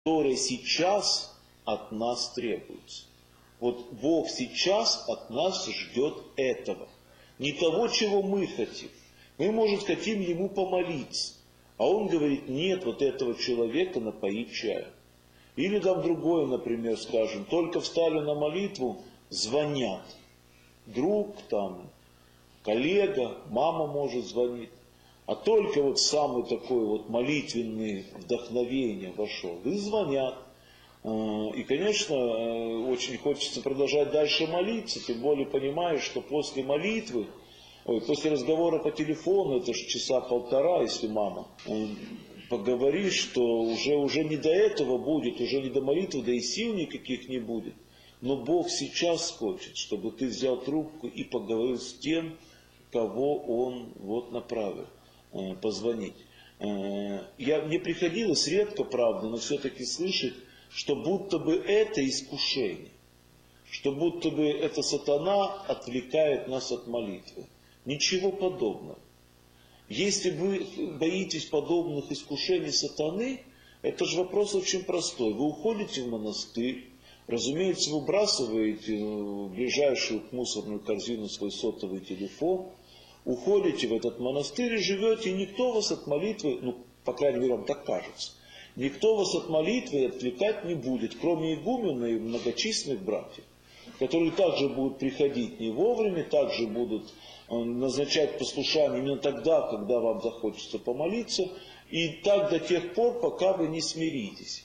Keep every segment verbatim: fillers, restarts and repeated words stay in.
которое сейчас от нас требуется. Вот Бог сейчас от нас ждет этого. Не того, чего мы хотим. Мы, может, хотим Ему помолиться. А Он говорит, нет, вот этого человека напоить чаем. Или там другое, например, скажем, только встали на молитву, звонят. Друг там, коллега, мама может звонить. А только вот самый такой вот молитвенный вдохновение вошел. И звонят. И, конечно, очень хочется продолжать дальше молиться, тем более понимаешь, что после молитвы, ой, после разговора по телефону, это же часа полтора, если мама, поговоришь, что уже, уже не до этого будет, уже не до молитвы, да и сил никаких не будет. Но Бог сейчас хочет, чтобы ты взял трубку и поговорил с тем, кого Он вот направил, позвонить. Я, мне приходилось редко, правда, но все-таки слышать, что будто бы это искушение, что будто бы это сатана отвлекает нас от молитвы. Ничего подобного. Если вы боитесь подобных искушений сатаны, это же вопрос очень простой. Вы уходите в монастырь, разумеется, выбрасываете в ближайшую к мусорную корзину свой сотовый телефон, уходите в этот монастырь и живете, и никто вас от молитвы, ну, по крайней мере, вам так кажется, никто вас от молитвы отвлекать не будет, кроме игумена и многочисленных братьев, которые также будут приходить не вовремя, также будут назначать послушание именно тогда, когда вам захочется помолиться, и так до тех пор, пока вы не смиритесь.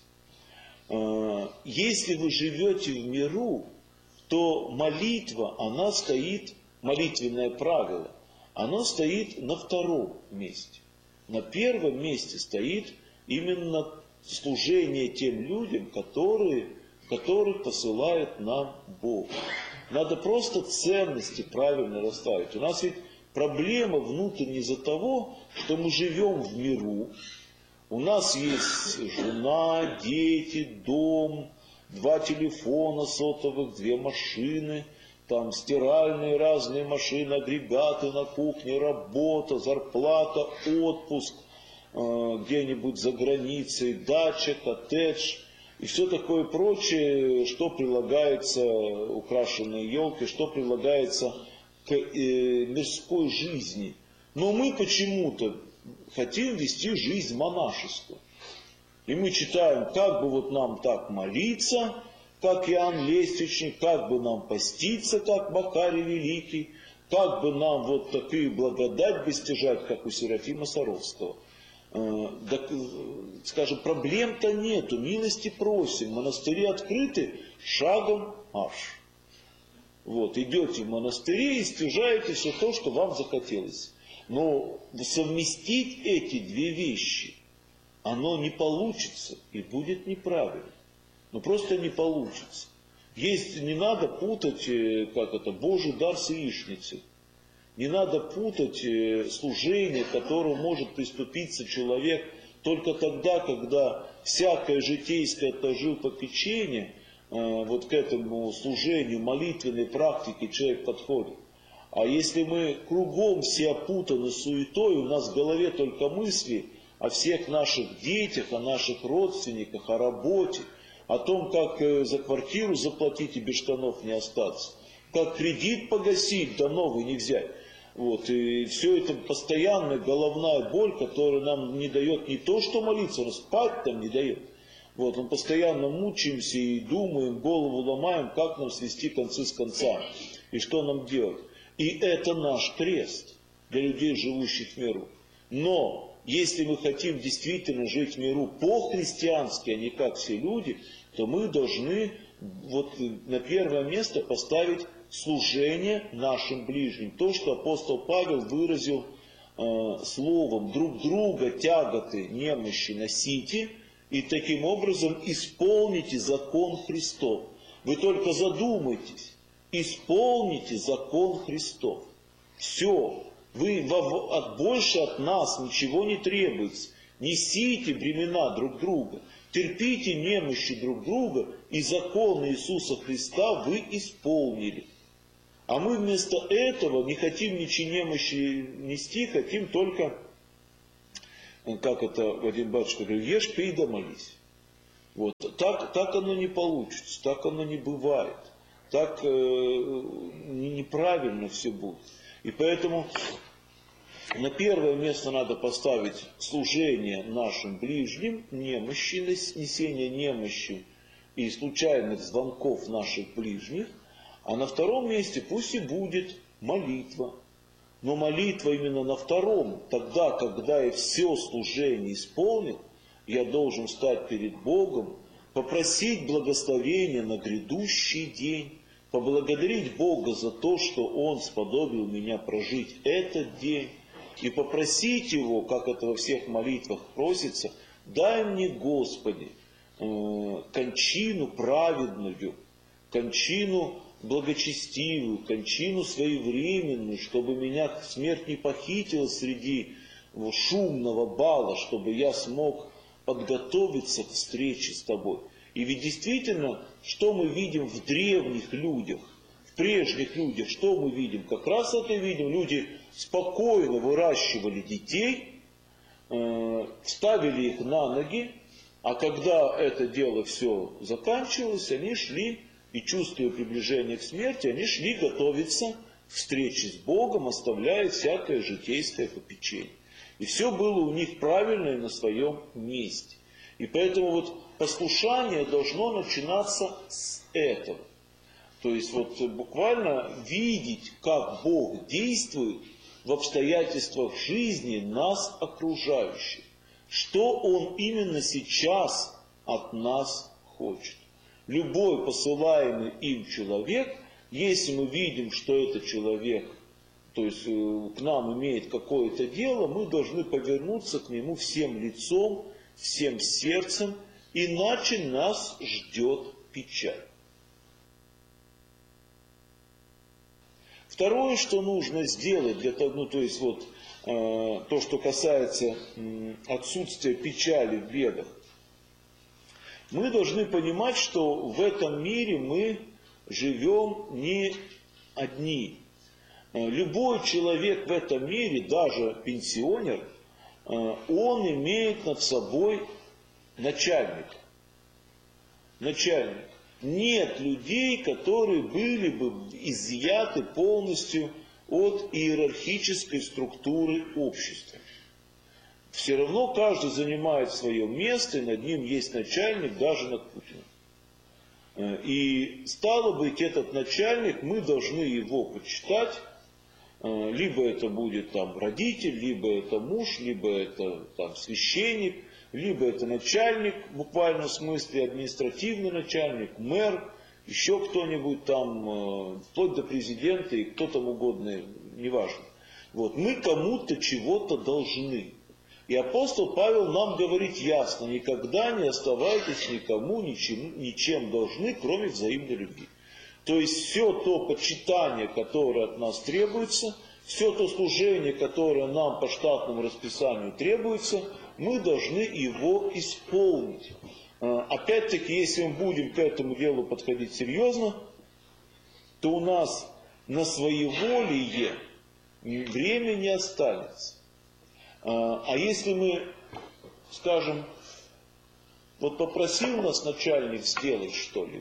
Если вы живете в миру, то молитва, она стоит, молитвенное правило, оно стоит на втором месте. На первом месте стоит именно служение тем людям, которые, которых посылает нам Бог. Надо просто ценности правильно расставить. У нас ведь проблема внутренняя из-за того, что мы живем в миру. У нас есть жена, дети, дом, два телефона сотовых, две машины, там стиральные разные машины, агрегаты на кухне, работа, зарплата, отпуск, где-нибудь за границей, дача, коттедж и все такое прочее, что прилагается, украшенные елки, что прилагается к э, мирской жизни. Но мы почему-то хотим вести жизнь монашескую. И мы читаем, как бы вот нам так молиться, как Иоанн Лествичник, как бы нам поститься, как Макарий Великий, как бы нам вот такую благодать достижать, как у Серафима Саровского. Так, скажем, проблем-то нету, милости просим, монастыри открыты, шагом марш. Вот, идете в монастыре и стяжаете все то, что вам захотелось. Но совместить эти две вещи, оно не получится и будет неправильно. Ну просто не получится. Есть, не надо путать, как это, Божий дар с яичницей. Не надо путать служение, к которому может приступиться человек только тогда, когда всякое житейское жилпопечение, вот к этому служению, молитвенной практике человек подходит. А если мы кругом все опутаны суетой, у нас в голове только мысли о всех наших детях, о наших родственниках, о работе, о том, как за квартиру заплатить и без штанов не остаться, как кредит погасить, да новый не взять. Вот, и все это постоянная головная боль, которая нам не дает не то, что молиться, но спать там не дает. Вот, мы постоянно мучаемся и думаем, голову ломаем, как нам свести концы с концами, и что нам делать. И это наш крест для людей, живущих в миру. Но, если мы хотим действительно жить в миру по-христиански, а не как все люди, то мы должны вот на первое место поставить служение нашим ближним. То, что апостол Павел выразил э, словом, друг друга тяготы, немощи носите, и таким образом исполните закон Христов. Вы только задумайтесь, исполните закон Христов. Все, вы от, больше от нас ничего не требуется. Несите бремена друг друга, терпите немощи друг друга, и закон Иисуса Христа вы исполнили. А мы вместо этого не хотим ничьи немощи нести, хотим только, как это Вадим батюшка говорит, ешь, пей да молись. Вот. Так, так оно не получится, так оно не бывает. Так э, неправильно все будет. И поэтому на первое место надо поставить служение нашим ближним, немощи, несение немощи и случайных звонков наших ближних. А на втором месте пусть и будет молитва. Но молитва именно на втором, тогда, когда я все служение исполнил, я должен встать перед Богом, попросить благословения на грядущий день, поблагодарить Бога за то, что Он сподобил меня прожить этот день, и попросить Его, как это во всех молитвах просится, дай мне, Господи, кончину праведную, кончину благочестивую, кончину своевременную, чтобы меня смерть не похитила среди шумного бала, чтобы я смог подготовиться к встрече с Тобой. И ведь действительно, что мы видим в древних людях, в прежних людях, что мы видим? Как раз это видим. Люди спокойно выращивали детей, э, ставили их на ноги, а когда это дело все заканчивалось, они шли, и чувствуя приближение к смерти, они шли готовиться к встрече с Богом, оставляя всякое житейское попечение. И все было у них правильно и на своем месте. И поэтому вот послушание должно начинаться с этого. То есть вот буквально видеть, как Бог действует в обстоятельствах жизни нас окружающих. Что Он именно сейчас от нас хочет. Любой посылаемый им человек, если мы видим, что этот человек, то есть к нам имеет какое-то дело, мы должны повернуться к нему всем лицом, всем сердцем, иначе нас ждет печаль. Второе, что нужно сделать для того, ну то есть вот э, то, что касается э, отсутствия печали в бедах, мы должны понимать, что в этом мире мы живем не одни. Любой человек в этом мире, даже пенсионер, он имеет над собой начальника. Начальник. Нет людей, которые были бы изъяты полностью от иерархической структуры общества. Все равно каждый занимает свое место, и над ним есть начальник, даже над Путиным. И стало быть, этот начальник, мы должны его почитать. Либо это будет там родитель, либо это муж, либо это там священник, либо это начальник, в буквальном смысле административный начальник, мэр, еще кто-нибудь там, вплоть до президента и кто там угодно, неважно. Вот, мы кому-то чего-то должны. И апостол Павел нам говорит ясно: никогда не оставайтесь никому ничем, ничем должны, кроме взаимной любви. То есть все то почитание, которое от нас требуется, все то служение, которое нам по штатному расписанию требуется, мы должны его исполнить. Опять-таки, если мы будем к этому делу подходить серьезно, то у нас на своеволие время не останется. А если мы, скажем, вот попросил нас начальник сделать что-либо,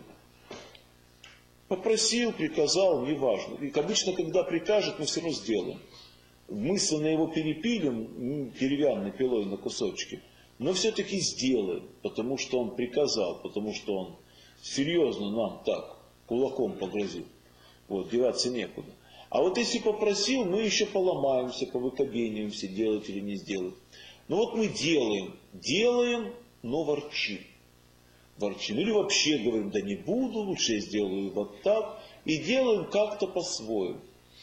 попросил, приказал, неважно. И обычно, когда прикажет, мы все равно сделаем. Мысленно его перепилим деревянной пилой на кусочки, но все-таки сделаем, потому что он приказал, потому что он серьезно нам так кулаком погрозил. Вот, деваться некуда. А вот если попросил, мы еще поломаемся, повыкобениваемся, делать или не сделать. Ну вот мы делаем, делаем, но ворчим. Ворчим. Или вообще говорим: да не буду, лучше я сделаю вот так. И делаем как-то по-своему.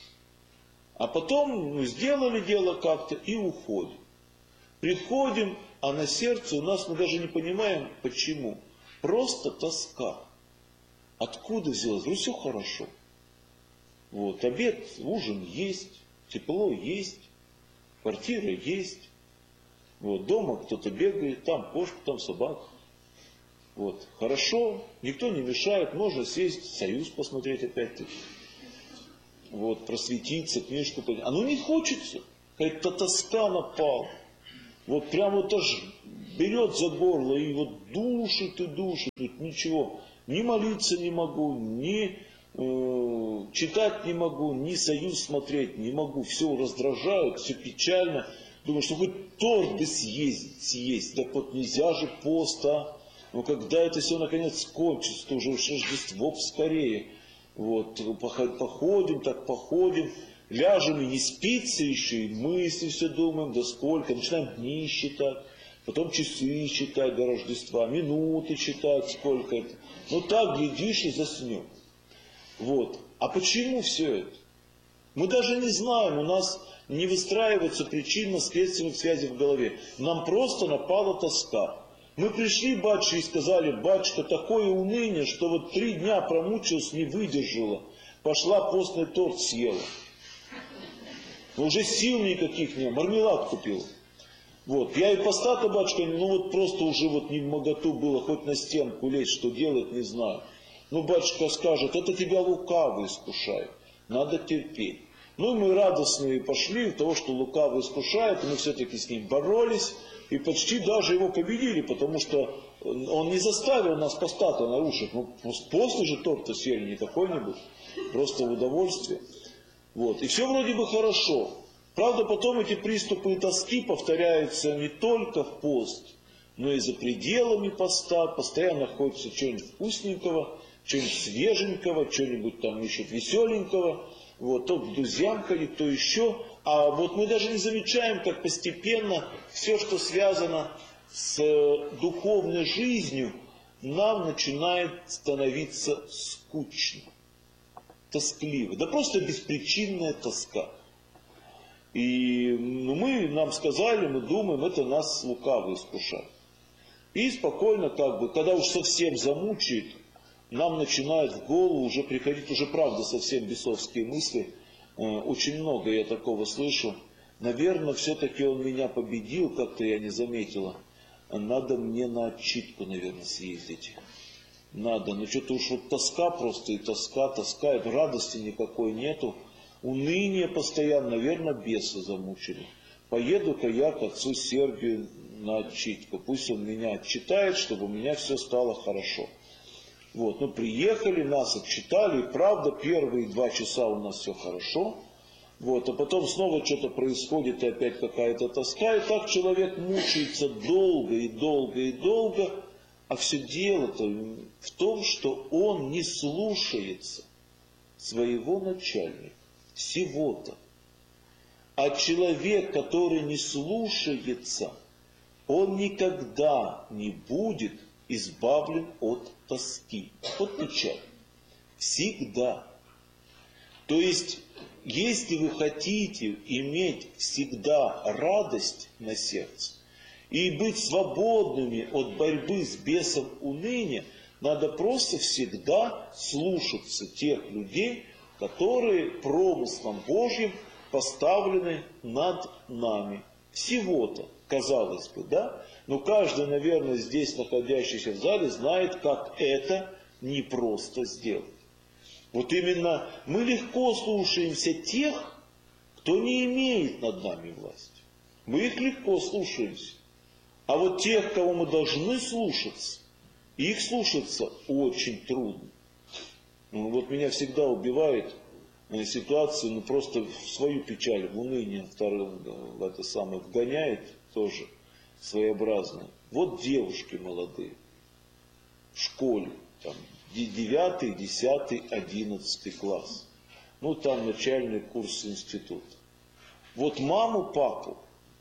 А потом ну, сделали дело как-то и уходим. Приходим, а на сердце у нас мы даже не понимаем, почему. Просто тоска. Откуда взялось? Ну все хорошо. Вот, обед, ужин есть, тепло есть, квартира есть. Вот, дома кто-то бегает, там кошка, там собака. Вот, хорошо, никто не мешает, можно сесть, Союз посмотреть опять-таки. Вот, просветиться, книжку поднять. А ну не хочется, какая-то тоска напала. Вот прям вот аж берет за горло и вот душит и душит, вот ничего, ни молиться не могу, ни э, читать не могу, ни союз смотреть не могу, все раздражает, все печально. Думаю, что хоть торт бы съесть, съесть, так вот нельзя же поста. Но когда это все наконец кончится, то уже уж Рождество скорее. Вот, походим, так походим, ляжем и не спится еще, и мысли все думаем, да сколько, начинаем дни считать, потом часы считать до Рождества, минуты считать, сколько это. Ну так, глядишь, и заснем. Вот. А почему все это? Мы даже не знаем, у нас не выстраиваются причинно-следственных связей в голове. Нам просто напала тоска. Мы пришли, батюшка, и сказали: батюшка, такое уныние, что вот три дня промучилась, не выдержала. Пошла, постный торт съела. Но уже сил никаких нет, мармелад купила. Вот. Я и поста-то, батюшка, ну вот просто уже вот не в моготу было, хоть на стенку лезть, что делать, не знаю. Ну, батюшка скажет: это тебя лукавый искушает, надо терпеть. Ну и мы радостные пошли в того, что лукавый искушает, и мы все-таки с ним боролись. И почти даже его победили, потому что он не заставил нас поста-то нарушить. Ну, после же торта съели, не какой-нибудь, просто в удовольствие. Вот. И все вроде бы хорошо. Правда, потом эти приступы тоски повторяются не только в пост, но и за пределами поста. Постоянно хочется чего-нибудь вкусненького, чего-нибудь свеженького, чего-нибудь там еще веселенького. Вот, то к друзьям ходить, то еще. А вот мы даже не замечаем, как постепенно все, что связано с духовной жизнью, нам начинает становиться скучно, тоскливо. Да просто беспричинная тоска. И ну, мы, нам сказали, мы думаем, это нас лукаво искушает. И спокойно, как бы, когда уж совсем замучает, нам начинает в голову уже приходить, уже правда совсем бесовские мысли. Очень много я такого слышу. Наверное, все-таки он меня победил, как-то я не заметила. Надо мне на отчитку, наверное, съездить. Надо. Ну что-то уж вот тоска просто, и тоска, тоска, и радости никакой нету. Уныние постоянно, наверное, бесы замучили. Поеду-ка я к отцу Сергию на отчитку. Пусть он меня отчитает, чтобы у меня все стало хорошо. Вот, ну приехали, нас отчитали, и правда, первые два часа у нас все хорошо. Вот, а потом снова что-то происходит, и опять какая-то тоска, и так человек мучается долго и долго и долго, а все дело-то в том, что он не слушается своего начальника, всего-то. А человек, который не слушается, он никогда не будет избавлен от тоски, от печали. Всегда. То есть, если вы хотите иметь всегда радость на сердце и быть свободными от борьбы с бесом уныния, надо просто всегда слушаться тех людей, которые промыслом Божьим поставлены над нами. Всего-то, казалось бы, да? Но каждый, наверное, здесь находящийся в зале знает, как это непросто сделать. Вот именно мы легко слушаемся тех, кто не имеет над нами власти. Мы их легко слушаемся. А вот тех, кого мы должны слушаться, их слушаться очень трудно. Ну, вот меня всегда убивает ситуация, ну просто в свою печаль, в уныние, в это самое вгоняет тоже своеобразно. Вот девушки молодые в школе, там, девятый, десятый, одиннадцатый класс. Ну, там начальный курс института. Вот маму, папу,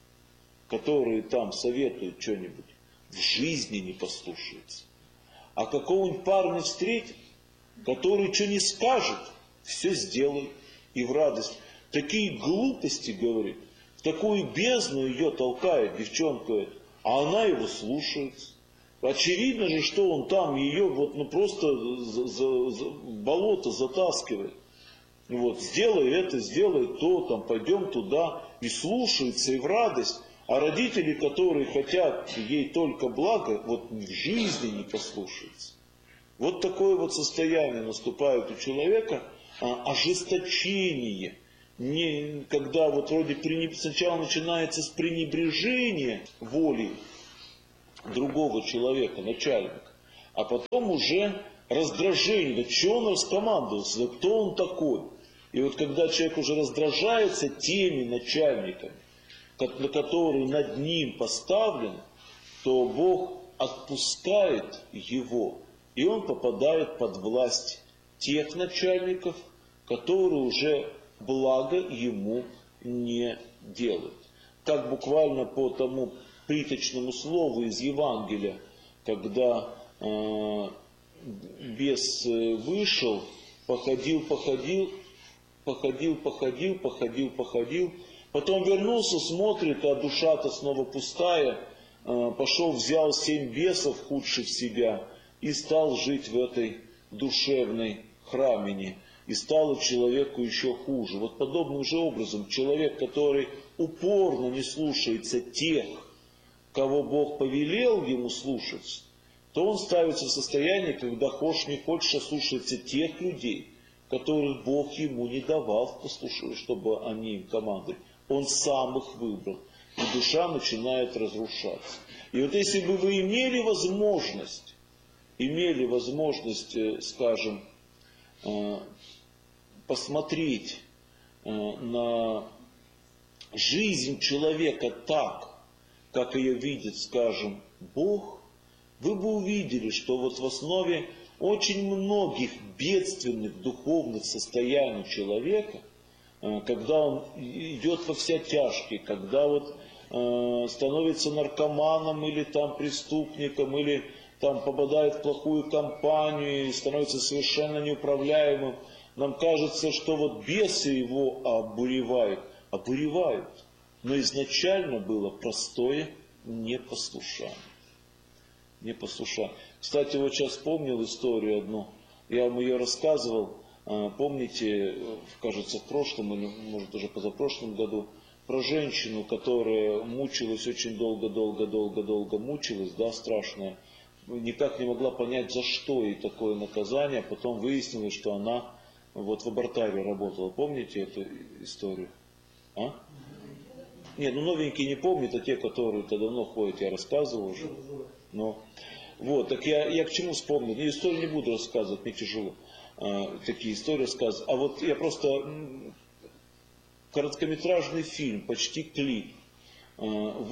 которые там советуют что-нибудь, в жизни не послушаются. А какого-нибудь парня встретит, который что не скажет, все сделает и в радость. Такие глупости говорит, в такую бездну ее толкает девчонка, а она его слушается. Очевидно же, что он там ее вот, ну, просто за, за, за болото затаскивает. Вот, сделай это, сделай то, там, пойдем туда, и слушается, и в радость. А родители, которые хотят ей только благо, вот в жизни не послушаются. Вот такое вот состояние наступает у человека, а, ожесточение. Не, когда вот вроде пренеб... сначала начинается с пренебрежения волей, другого человека, начальника, а потом уже раздражение, да что он раскомандовался, да кто он такой. И вот когда человек уже раздражается теми начальниками, на которые над ним поставлены, то Бог отпускает его, и он попадает под власть тех начальников, которые уже благо ему не делают. Как буквально по тому приточному слову из Евангелия, когда э, бес вышел, походил, походил, походил, походил, походил, походил, потом вернулся, смотрит, а душа-то снова пустая, э, пошел, взял семь бесов худших себя и стал жить в этой душевной храмине. И стало человеку еще хуже. Вот подобным же образом человек, который упорно не слушается тех, кого Бог повелел ему слушаться, то он ставится в состояние, когда хочешь не хочешь, слушаться тех людей, которых Бог ему не давал послушать, чтобы они им командовали. Он сам их выбрал. И душа начинает разрушаться. И вот если бы вы имели возможность, имели возможность, скажем, посмотреть на жизнь человека так, как ее видит, скажем, Бог, вы бы увидели, что вот в основе очень многих бедственных духовных состояний человека, когда он идет во все тяжкие, когда вот становится наркоманом или там преступником, или там попадает в плохую компанию и становится совершенно неуправляемым, нам кажется, что вот бесы его обуревают. Обуревают. Но изначально было простое непослушание. Непослушание. Кстати, вот сейчас вспомнил историю одну. Я вам ее рассказывал. Помните, кажется, в прошлом или, может, уже позапрошлом году, про женщину, которая мучилась очень долго-долго-долго-долго мучилась, да, страшная. Никак не могла понять, за что ей такое наказание. Потом выяснилось, что она вот в абортарии работала. Помните эту историю? А? Нет, ну новенькие не помнят, а те, которые-то давно ходят, я рассказывал уже. Но, вот, так я, я к чему вспомнил? Я историю не буду рассказывать, мне тяжело а, такие истории рассказывать. А вот я просто м, короткометражный фильм, почти клип, а,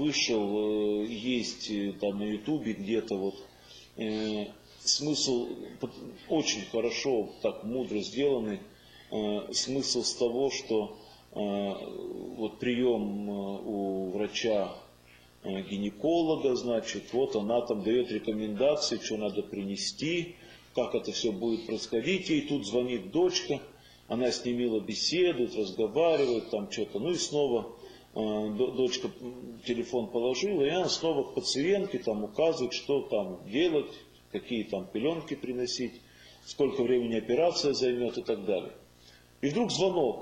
вышел, есть там на ютубе где-то вот. Э, смысл очень хорошо, так мудро сделанный. Э, смысл с того, что э, вот прием у врача э, гинеколога, значит, вот она там дает рекомендации, что надо принести, как это все будет происходить. И тут звонит дочка, она с ней мило беседует, разговаривает, там что-то, ну и снова э, дочка телефон положила, и она снова к пациентке там указывает, что там делать, какие там пеленки приносить, сколько времени операция займет и так далее. И вдруг звонок.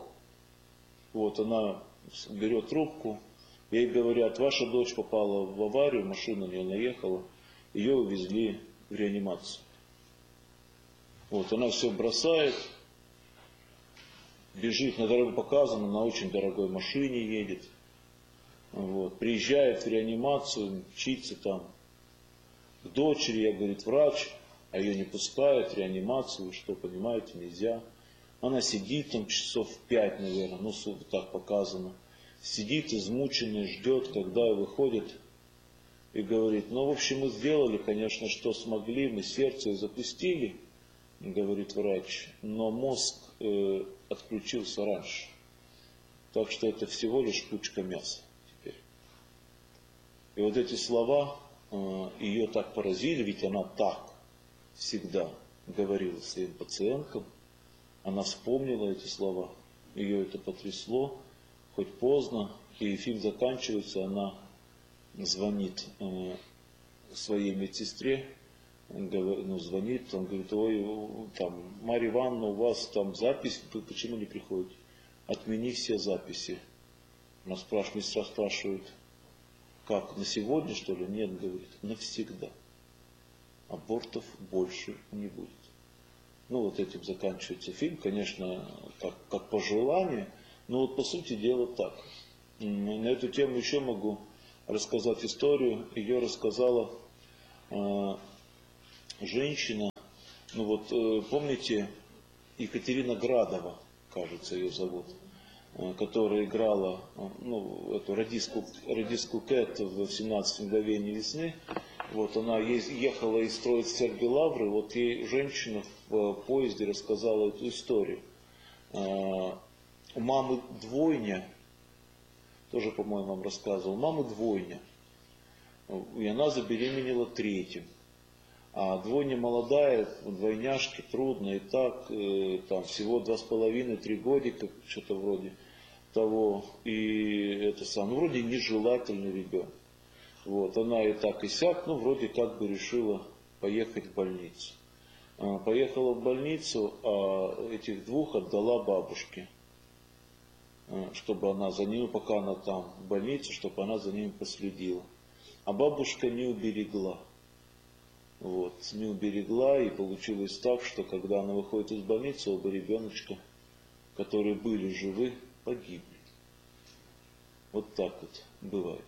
Вот она берет трубку, ей говорят, ваша дочь попала в аварию, машина на нее наехала, ее увезли в реанимацию. Вот она все бросает, бежит, на дорогу показано, на очень дорогой машине едет. Вот, приезжает в реанимацию, мчится там к дочери, я, говорит, врач, а ее не пускают в реанимацию, что, понимаете, нельзя. Она сидит там часов пять, наверное, ну, так показано. Сидит измученная, ждет, когда выходит и говорит, ну, в общем, мы сделали, конечно, что смогли, мы сердце запустили, говорит врач, но мозг э, отключился раньше. Так что это всего лишь кучка мяса теперь. И вот эти слова э, ее так поразили, ведь она так всегда говорила своим пациенткам. Она вспомнила эти слова, ее это потрясло, хоть поздно, и фильм заканчивается, она звонит э, своей медсестре, ну, звонит, он говорит, ой, там, Марья Ивановна, у вас там запись, вы почему не приходите? Отмени все записи. Она спрашивает, медсестра спрашивает, как, на сегодня, что ли? Нет, говорит, навсегда. Абортов больше не будет. Ну, вот этим заканчивается фильм, конечно, как, как пожелание, но вот по сути дела так. На эту тему еще могу рассказать историю. Ее рассказала женщина, ну вот помните, Екатерина Градова, кажется, ее зовут, которая играла ну, эту радистку, радистку Кэт в «семнадцать мгновений весны». Вот она ехала из Троиц церкви Лавры, вот ей женщина в поезде рассказала эту историю. У мамы двойня, тоже, по-моему, вам рассказывал, у мамы двойня, и она забеременела третьим. А двойня молодая, двойняшки трудно, и так, э, там всего два с половиной, три годика, что-то вроде того, и это сам, ну, вроде нежелательный ребенок. Вот, она и так и сяк, ну, вроде как бы решила поехать в больницу. А, поехала в больницу, а этих двух отдала бабушке, чтобы она за ними, пока она там в больнице, чтобы она за ними последила. А бабушка не уберегла. Вот, не уберегла, и получилось так, что когда она выходит из больницы, оба ребеночка, которые были живы, погибли. Вот так вот бывает.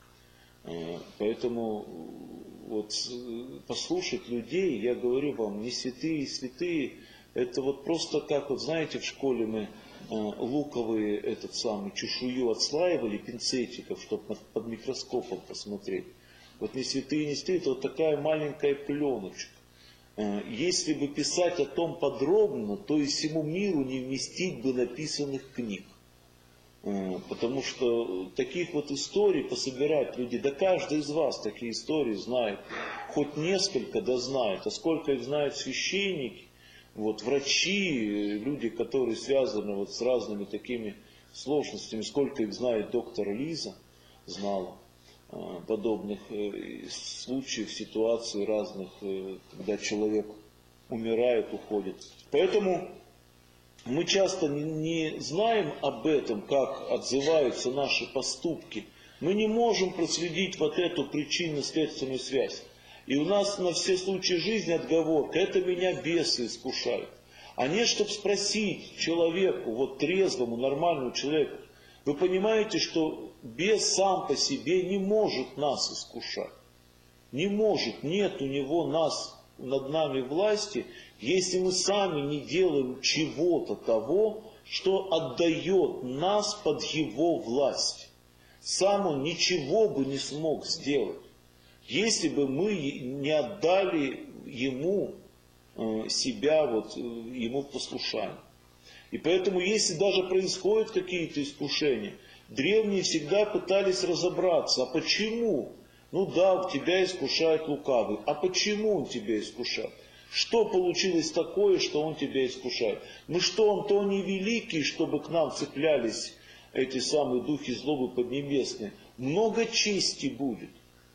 Поэтому вот послушать людей, я говорю вам, не святые и святые, это вот просто как, вот знаете, в школе мы луковые, этот самый, чешую отслаивали пинцетиков, чтобы под микроскопом посмотреть. Вот не святые, не святые, это вот такая маленькая пленочка. Если бы писать о том подробно, то и всему миру не вместить бы написанных книг. Потому что таких вот историй пособирать люди, да каждый из вас такие истории знает, хоть несколько, да знает, а сколько их знают священники, вот врачи, люди, которые связаны вот с разными такими сложностями, сколько их знает доктор Лиза, знала подобных случаев, ситуаций разных, когда человек умирает, уходит. Поэтому мы часто не знаем об этом, как отзываются наши поступки. Мы не можем проследить вот эту причинно-следственную связь. И у нас на все случаи жизни отговорка: это меня бесы искушают. А не, чтобы спросить человеку, вот трезвому, нормальному человеку: вы понимаете, что бес сам по себе не может нас искушать? Не может, нет у него нас, над нами власти, если мы сами не делаем чего-то того, что отдает нас под его власть. Сам он ничего бы не смог сделать, если бы мы не отдали ему себя, вот, ему в послушание. И поэтому, если даже происходят какие-то искушения, древние всегда пытались разобраться, а почему? Ну да, тебя искушает лукавый. А почему он тебя искушает? Что получилось такое, что он тебя искушает? Мы что, он то не великий, чтобы к нам цеплялись эти самые духи злобы поднебесные? Много чести будет.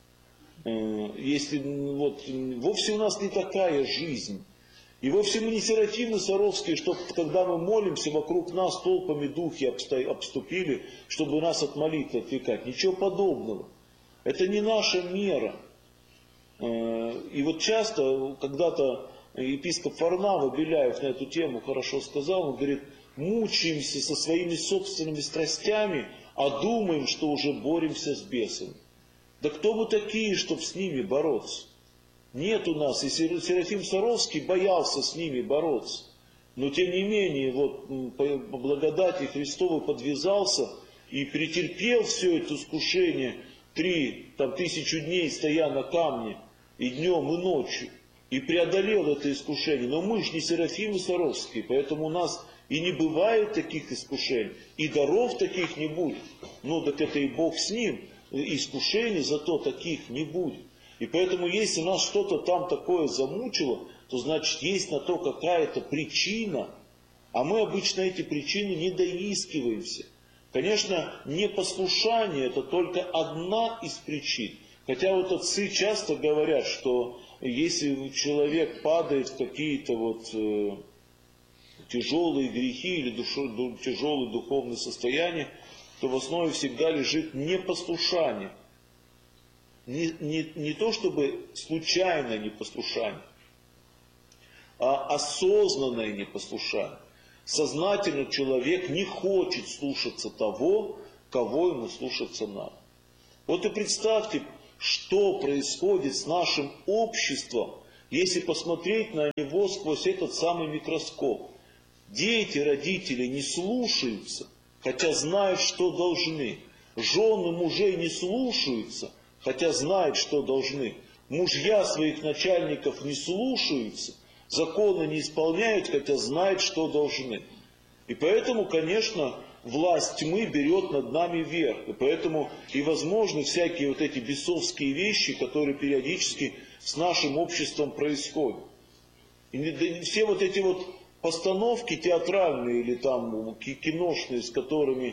Если вот вовсе у нас не такая жизнь. И вовсе мы не Серафимы Саровские, чтобы когда мы молимся, вокруг нас толпами духи обступили, чтобы нас от молитвы отвлекать. Ничего подобного. Это не наша мера. И вот часто, когда-то епископ Варнава Беляев на эту тему хорошо сказал, он говорит: мучаемся со своими собственными страстями, а думаем, что уже боремся с бесами. Да кто вы такие, чтобы с ними бороться? Нет у нас, и Серафим Саровский боялся с ними бороться. Но тем не менее, вот по благодати Христовой подвязался и претерпел все это искушение, три, там, тысячу дней стоя на камне, и днем, и ночью, и преодолел это искушение. Но мы же не Серафимы Саровские, поэтому у нас и не бывает таких искушений, и даров таких не будет. Ну, так это и Бог с ним, искушений зато таких не будет. И поэтому, если нас что-то там такое замучило, то значит есть на то какая-то причина, а мы обычно эти причины не доискиваемся. Конечно, непослушание — это только одна из причин. Хотя вот отцы часто говорят, что если человек падает в какие-то вот э, тяжелые грехи или душо, тяжелые духовные состояния, то в основе всегда лежит непослушание. Не, не, не то чтобы случайное непослушание, а осознанное непослушание. Сознательно человек не хочет слушаться того, кого ему слушаться надо. Вот и представьте, что происходит с нашим обществом, если посмотреть на него сквозь этот самый микроскоп. Дети, родители не слушаются, хотя знают, что должны. Жены мужей не слушаются, хотя знают, что должны. Мужья своих начальников не слушаются, законы не исполняют, хотя знают, что должны. И поэтому, конечно, власть тьмы берет над нами верх. И поэтому и возможны всякие вот эти бесовские вещи, которые периодически с нашим обществом происходят. И все вот эти вот постановки театральные или там киношные, с которыми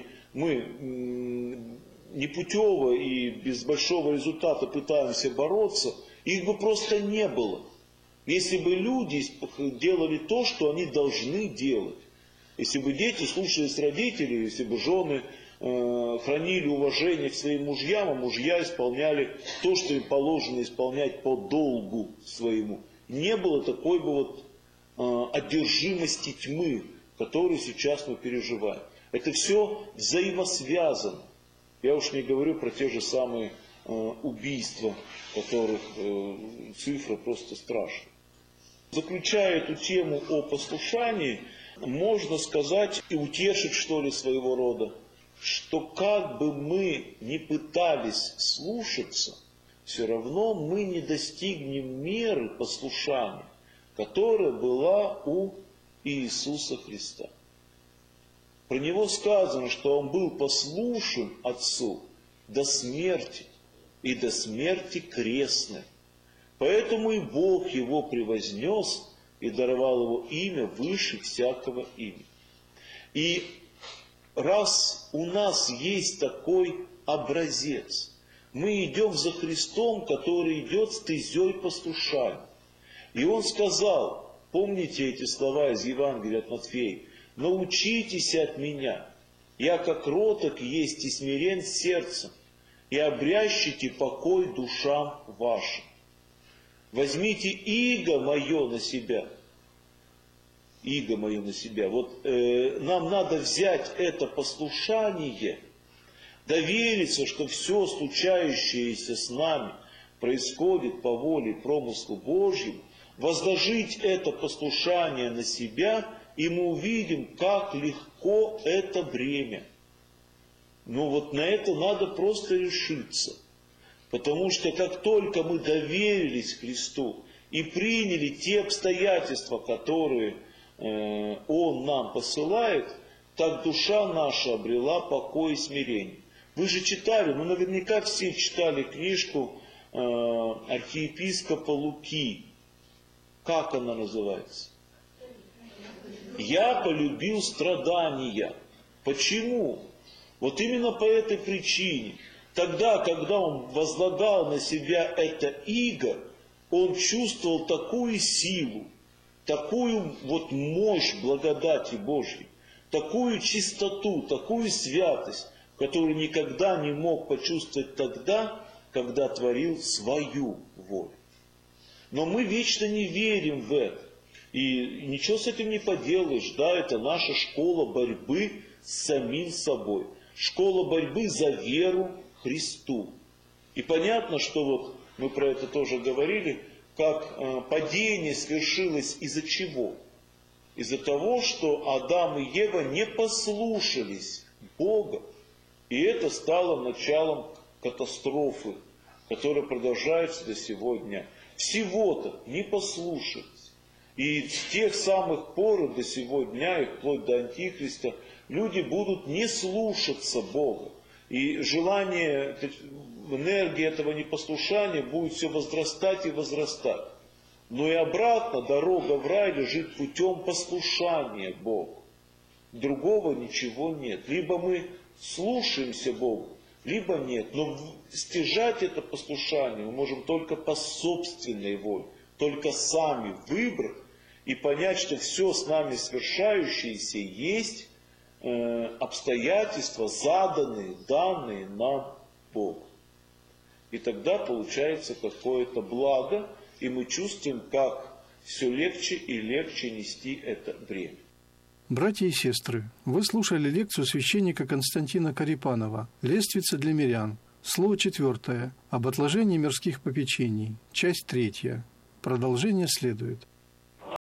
мы непутево и без большого результата пытаемся бороться, их бы просто не было, если бы люди делали то, что они должны делать. Если бы дети слушались родителей, если бы жены э, хранили уважение к своим мужьям, а мужья исполняли то, что им положено исполнять по долгу своему, не было такой бы вот э, одержимости тьмы, которую сейчас мы переживаем. Это все взаимосвязано. Я уж не говорю про те же самые э, убийства, которых э, цифра просто страшная. Заключая эту тему о послушании, можно сказать и утешить, что ли, своего рода, что как бы мы ни пытались слушаться, все равно мы не достигнем меры послушания, которая была у Иисуса Христа. Про Него сказано, что Он был послушен Отцу до смерти, и до смерти крестной. Поэтому и Бог Его превознес и даровал Его имя выше всякого имени. И раз у нас есть такой образец, мы идем за Христом, который идет стезей послушания. И Он сказал, помните эти слова из Евангелия от Матфея: «Научитесь от Меня, я как кроток есть и смирен сердцем, и обрящите покой душам вашим. Возьмите иго мое на себя». Иго мое на себя. Вот э, нам надо взять это послушание, довериться, что все случающееся с нами происходит по воле и промыслу Божьему, возложить это послушание на себя, и мы увидим, как легко это бремя. Но вот на это надо просто решиться. Потому что как только мы доверились Христу и приняли те обстоятельства, которые э, Он нам посылает, так душа наша обрела покой и смирение. Вы же читали, ну наверняка все читали книжку э, архиепископа Луки. Как она называется? «Я полюбил страдания». Почему? Вот именно по этой причине. Тогда, когда он возлагал на себя это иго, он чувствовал такую силу, такую вот мощь благодати Божьей, такую чистоту, такую святость, которую никогда не мог почувствовать тогда, когда творил свою волю. Но мы вечно не верим в это. И ничего с этим не поделаешь. Да, это наша школа борьбы с самим собой. Школа борьбы за веру Христу. И понятно, что вот мы про это тоже говорили, как э, падение свершилось из-за чего? Из-за того, что Адам и Ева не послушались Бога. И это стало началом катастрофы, которая продолжается до сего дня. Всего-то не послушались. И с тех самых пор до сего дня, и вплоть до Антихриста, люди будут не слушаться Бога. И желание, энергия этого непослушания будет все возрастать и возрастать. Но и обратно дорога в рай лежит путем послушания Богу. Другого ничего нет. Либо мы слушаемся Богу, либо нет. Но стяжать это послушание мы можем только по собственной воле, только сами выбрав и понять, что все с нами свершающееся есть э, обстоятельства, заданные, данные нам Богом. И тогда получается какое-то благо, и мы чувствуем, как все легче и легче нести это бремя. Братья и сестры, вы слушали лекцию священника Константина Корепанова «Лествица для мирян». Слово четвертое. Об отложении мирских попечений. Часть третья. Продолжение следует.